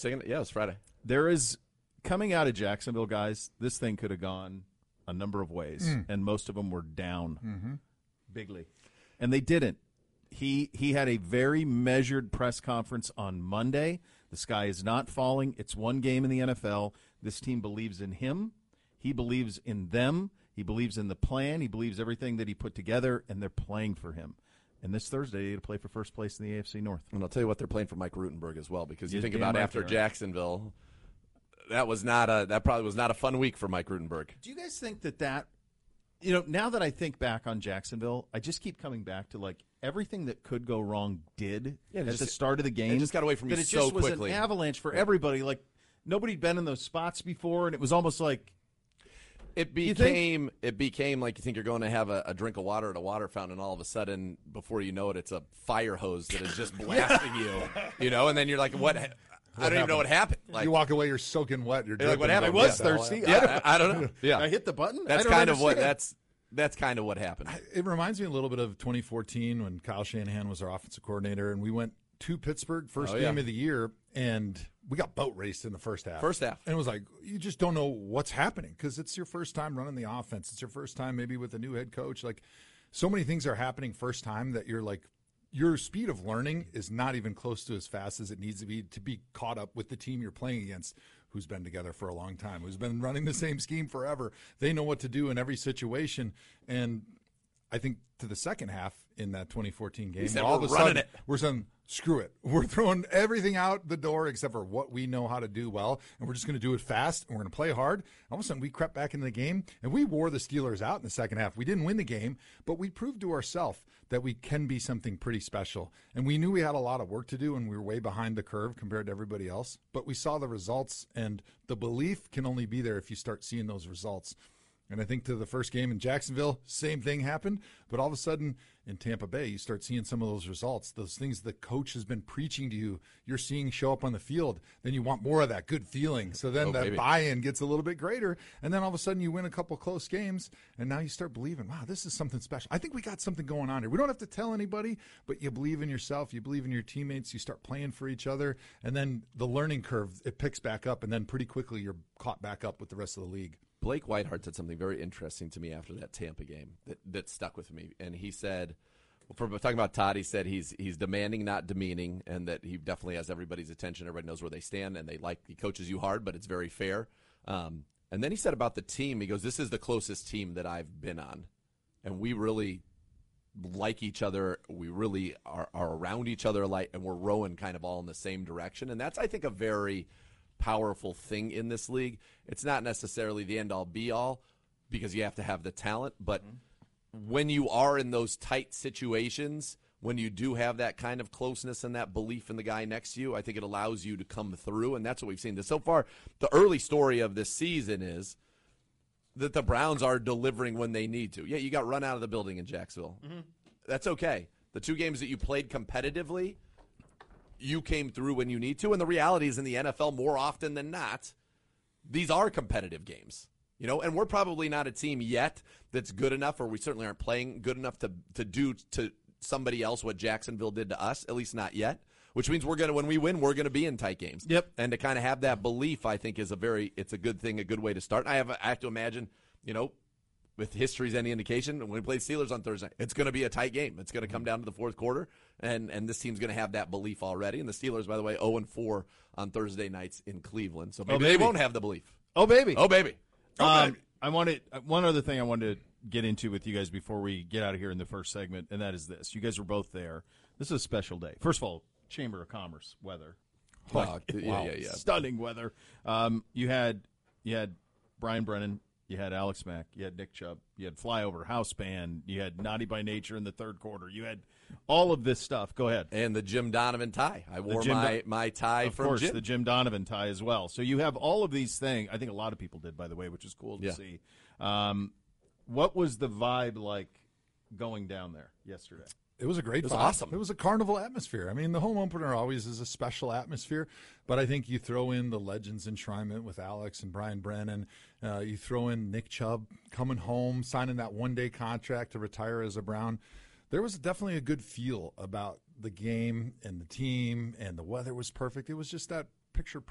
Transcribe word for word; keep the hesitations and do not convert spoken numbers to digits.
Second, yeah, it was Friday. There is, coming out of Jacksonville, guys, this thing could have gone a number of ways, mm. and most of them were down mm-hmm. bigly. And they didn't. He he had a very measured press conference on Monday. The sky is not falling. It's one game in the N F L. This team believes in him. He believes in them. He believes in the plan. He believes everything that he put together, and they're playing for him. And this Thursday, they to play for first place in the A F C North. And I'll tell you what, they're playing for Mike Rutenberg as well, because you He's think about right after there. Jacksonville, that was not a that probably was not a fun week for Mike Rutenberg. Do you guys think that that, you know, now that I think back on Jacksonville, I just keep coming back to like everything that could go wrong did Yeah, at just- the start of the game. it just got away from you that it so just was quickly. an avalanche for everybody. Like nobody'd been in those spots before, and it was almost like. It You became it became like you think you're going to have a, a drink of water at a water fountain, and all of a sudden, before you know it, it's a fire hose that is just blasting you. You know, and then you're like, "What? I don't even know what happened." Like you walk away, you're soaking wet. You're You're like, dripping. what happened? I was Yeah. thirsty. Yeah, I, I don't know. Yeah, I hit the button. that's I don't kind of what understand. that's that's kind of what happened. It reminds me a little bit of twenty fourteen when Kyle Shanahan was our offensive coordinator, and we went to Pittsburgh, first Oh, yeah. game of the year, and we got boat raced in the first half. First half. And it was like, you just don't know what's happening because it's your first time running the offense. It's your first time maybe with a new head coach. Like, so many things are happening first time that you're like, your speed of learning is not even close to as fast as it needs to be to be caught up with the team you're playing against, who's been together for a long time, who's been running the same scheme forever. They know what to do in every situation. And I think to the second half in that twenty fourteen game, said, all "We're of a running sudden, it." we're saying, screw it. We're throwing everything out the door except for what we know how to do well, and we're just going to do it fast, and we're going to play hard. All of a sudden, we crept back into the game, and we wore the Steelers out in the second half. We didn't win the game, but we proved to ourselves that we can be something pretty special. And we knew we had a lot of work to do, and we were way behind the curve compared to everybody else. But we saw the results, and the belief can only be there if you start seeing those results. And I think to the first game in Jacksonville, same thing happened. But all of a sudden in Tampa Bay, you start seeing some of those results, those things the coach has been preaching to you, you're seeing show up on the field. Then you want more of that good feeling. So then Oh, that baby. buy-in gets a little bit greater. And then all of a sudden you win a couple close games, and now you start believing, wow, this is something special. I think we got something going on here. We don't have to tell anybody, but you believe in yourself. You believe in your teammates. You start playing for each other. And then the learning curve, it picks back up. And then pretty quickly you're caught back up with the rest of the league. Blake Whiteheart said something very interesting to me after that Tampa game that, that stuck with me. And he said, for talking about Todd, he said he's he's demanding, not demeaning, and that he definitely has everybody's attention. Everybody knows where they stand, and they like he coaches you hard, but it's very fair. Um, and then he said about the team, he goes, this is the closest team that I've been on, and we really like each other. We really are, are around each other, like, and we're rowing kind of all in the same direction. And that's, I think, a very powerful thing in this league. It's not necessarily the end-all, be-all, because you have to have the talent, but mm-hmm. when you are in those tight situations, when you do have that kind of closeness and that belief in the guy next to you, I think it allows you to come through, and that's what we've seen. So far, the early story of this season is that the Browns are delivering when they need to. Yeah, you got run out of the building in Jacksonville. Mm-hmm. That's okay. The two games that you played competitively, you came through when you need to, and the reality is in the N F L more often than not, these are competitive games. You know, and we're probably not a team yet that's good enough, or we certainly aren't playing good enough to to do to somebody else what Jacksonville did to us, at least not yet, which means we're going to, when we win, we're going to be in tight games. Yep. And to kind of have that belief, I think, is a very, it's a good thing, a good way to start. I have, I have to imagine, you know, with history's any indication, when we play Steelers on Thursday, it's going to be a tight game. It's going to come down to the fourth quarter, and, and this team's going to have that belief already. And the Steelers, by the way, oh and four on Thursday nights in Cleveland, so maybe, Oh, they baby. won't have the belief. Oh, baby. Oh, baby. Oh, Um, baby. I wanted one other thing I wanted to get into with you guys before we get out of here in the first segment, and that is this. You guys were both there. This is a special day. First of all, Chamber of Commerce weather. Wow. Yeah, Wow. yeah, yeah. Stunning weather. Um, you had you had Brian Brennan, you had Alex Mack, you had Nick Chubb, you had Flyover, House Band, you had Naughty by Nature in the third quarter. You had all of this stuff. Go ahead. And the Jim Donovan tie. I wore Jim my, Don- my tie Of from course, Jim. the Jim Donovan tie as well. So you have all of these things. I think a lot of people did, by the way, which is cool to Yeah. see. Um, what was the vibe like going down there yesterday? It was a great It was vibe. awesome. It was a carnival atmosphere. I mean, the home opener always is a special atmosphere, but I think you throw in the Legends enshrinement with Alex and Brian Brennan. Uh, you throw in Nick Chubb coming home, signing that one-day contract to retire as a Brown. There was definitely a good feel about the game and the team, and the weather was perfect. It was just that picture